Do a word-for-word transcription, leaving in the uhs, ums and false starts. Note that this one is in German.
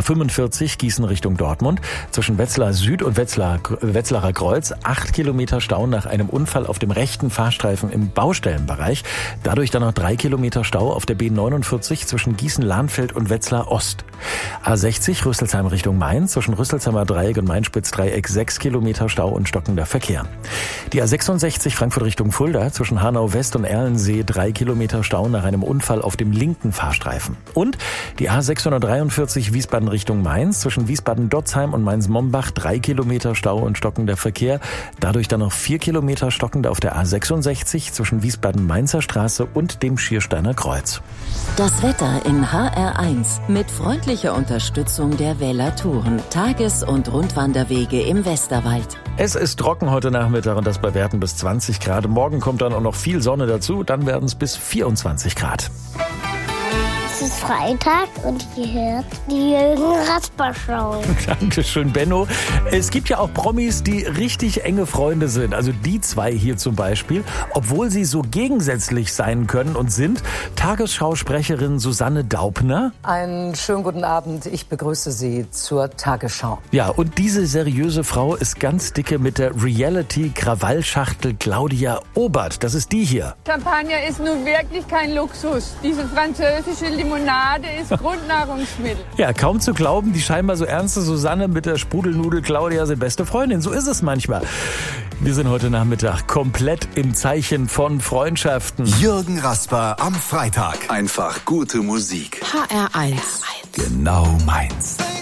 fünfundvierzig Gießen Richtung Dortmund. Zwischen Wetzlar Süd und Wetzlar, Wetzlarer Kreuz acht Kilometer Stau nach einem Unfall auf dem rechten Fahrstreifen im Baustellenbereich. Dadurch dann noch drei Kilometer Stau auf der B neunundvierzig zwischen Gießen-Lahnfeld und Wetzlar Ost. A sechzig Rüsselsheim Richtung Mainz. Zwischen Rüsselsheimer Dreieck und Mainspitz-Dreieck sechs Kilometer Stau und stockender Verkehr. Die A sechsundsechzig Frankfurt Richtung Fulda. Zwischen Hanau West und Erlensee drei Kilometer Stau nach einem Unfall auf dem linken Fahrstreifen. Und die A sechshundertdreiundvierzig Wiesbaden Richtung Mainz. Zwischen Wiesbaden-Dotzheim und Mainz-Mombach drei Kilometer Stau und stockender Verkehr. Dadurch dann noch vier Kilometer stockend auf der A sechsundsechzig zwischen Wiesbaden-Mainzer Straße und dem Schiersteiner Kreuz. Das Wetter in H R eins mit freundlicher Unterstützung der Weller Touren. Tages- und Rundwanderwege im Westerwald. Es ist trocken heute Nachmittag und das bei Werten bis zwanzig Grad. Morgen kommt dann auch noch viel Sonne dazu, dann werden es bis vierundzwanzig Grad. Es ist Freitag und ihr hört die Jürgen Rasper Show. Dankeschön, Benno. Es gibt ja auch Promis, die richtig enge Freunde sind. Also die zwei hier zum Beispiel, obwohl sie so gegensätzlich sein können und sind. Tagesschausprecherin Susanne Daubner. Einen schönen guten Abend. Ich begrüße Sie zur Tagesschau. Ja, und diese seriöse Frau ist ganz dicke mit der Reality-Krawallschachtel Claudia Obert. Das ist die hier. Champagner ist nun wirklich kein Luxus. Diese französische Limonade ist Grundnahrungsmittel. Ja, kaum zu glauben, die scheinbar so ernste Susanne mit der Sprudelnudel Claudia sind beste Freundin. So ist es manchmal. Wir sind heute Nachmittag komplett im Zeichen von Freundschaften. Jürgen Rasper am Freitag. Einfach gute Musik. H R eins. Genau meins.